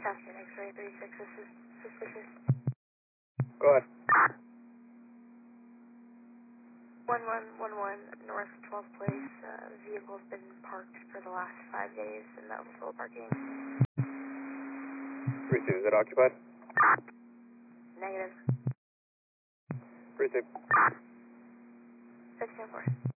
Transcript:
Captain X-ray 36, this is suspicious. Go ahead. 1111 North 12th Place. Vehicle's been parked for the last 5 days in the overflow parking. 3-2, is it occupied? Negative. 3-2. 6-4.